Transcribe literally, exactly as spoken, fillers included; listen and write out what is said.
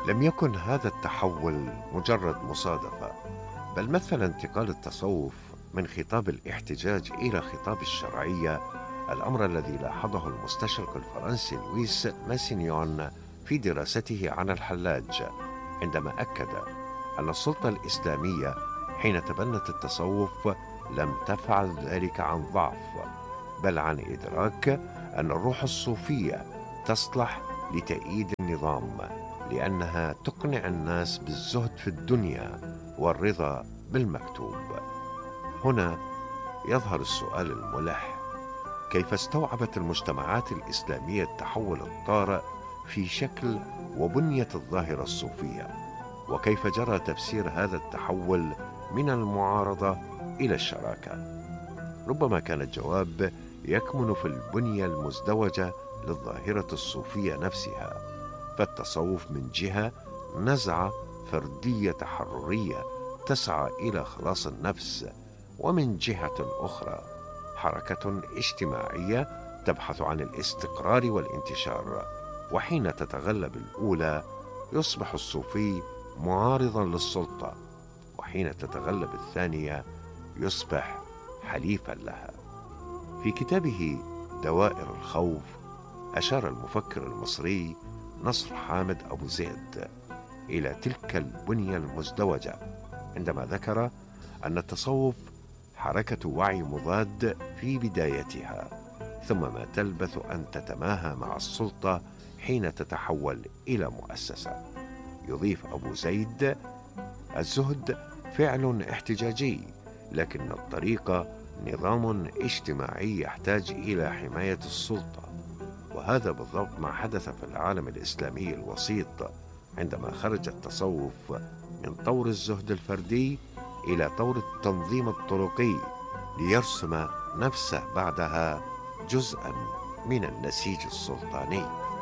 لم يكن هذا التحول مجرد مصادفة، بل مثل انتقال التصوف من خطاب الاحتجاج إلى خطاب الشرعية، الأمر الذي لاحظه المستشرق الفرنسي لويس ماسينيون في دراسته عن الحلاج، عندما أكد أن السلطة الإسلامية حين تبنت التصوف لم تفعل ذلك عن ضعف، بل عن إدراك أن الروح الصوفية تصلح لتأييد النظام، لأنها تقنع الناس بالزهد في الدنيا والرضا بالمكتوب. هنا يظهر السؤال الملح: كيف استوعبت المجتمعات الإسلامية التحول الطارئ في شكل وبنية الظاهرة الصوفية؟ وكيف جرى تفسير هذا التحول من المعارضة إلى الشراكة؟ ربما كان الجواب يكمن في البنية المزدوجة للظاهرة الصوفية نفسها. فالتصوف من جهة نزعة فردية تحررية تسعى إلى خلاص النفس، ومن جهة أخرى حركة اجتماعية تبحث عن الاستقرار والانتشار. وحين تتغلب الأولى يصبح الصوفي معارضا للسلطة، وحين تتغلب الثانية يصبح حليفا لها. في كتابه دوائر الخوف أشار المفكر المصري نصر حامد أبو زيد إلى تلك البنية المزدوجة عندما ذكر أن التصوف حركة وعي مضاد في بدايتها، ثم ما تلبث أن تتماهى مع السلطة حين تتحول إلى مؤسسة. يضيف أبو زيد: الزهد فعل احتجاجي، لكن الطريقة نظام اجتماعي يحتاج إلى حماية السلطة. وهذا بالضبط ما حدث في العالم الإسلامي الوسيط عندما خرج التصوف من طور الزهد الفردي إلى طور التنظيم الطرقي، ليرسم نفسه بعدها جزءا من النسيج السلطاني.